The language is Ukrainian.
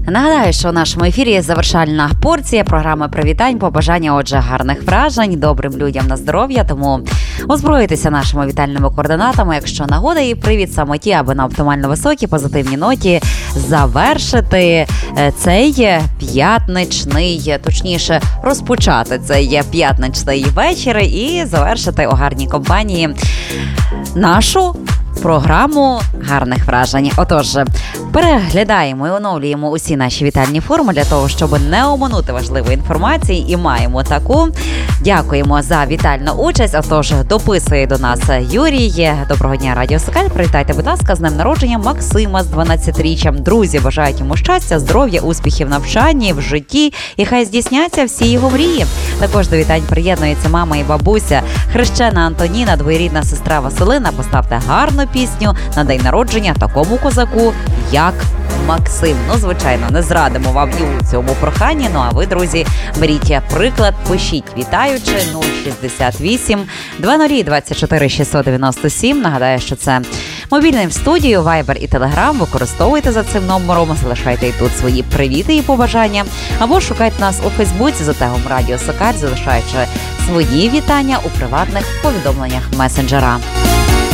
Нагадаю, що у нашому ефірі є завершальна порція програми привітань, побажання, отже, гарних вражень, добрим людям на здоров'я, тому озброїтеся нашими вітальними координатами, якщо нагода і привід саме ті, аби на оптимально високій позитивній ноті завершити цей п'ятничний, точніше розпочати цей п'ятничний вечір і завершити у гарній компанії нашу програму гарних вражень. Отож, переглядаємо і оновлюємо усі наші вітальні форми для того, щоб не оминути важливої інформації, і маємо таку. Дякуємо за вітальну участь. Отож, дописує до нас Юрій. Доброго дня, Радіо Сокаль. Привітайте, будь ласка, з днем народження Максима з 12-річчям. Друзі бажають йому щастя, здоров'я, успіхів в навчанні, в житті, і хай здійсняться всі його мрії. Також до вітань приєднується мама і бабуся, хрещена Антоніна, двоюрідна сестра Василина. Поставте гарну пісню на день народження такому козаку, як Максим. Ну, звичайно, не зрадимо вам і у цьому проханні. Ну, а ви, друзі, беріть приклад, пишіть вітаючи 068 00 24 697. Нагадаю, що це мобільний в студію, Viber і Telegram. Використовуйте за цим номером, залишайте і тут свої привіти і побажання. Або шукайте нас у Фейсбуці за тегом Радіо Сокаль, залишаючи свої вітання у приватних повідомленнях месенджера.